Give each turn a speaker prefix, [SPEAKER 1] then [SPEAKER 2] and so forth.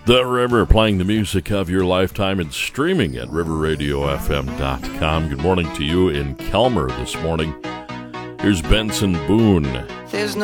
[SPEAKER 1] The River, playing the music of your lifetime and streaming at riverradiofm.com. Good morning to you in Kelmer this morning. Here's Benson Boone.
[SPEAKER 2] There's no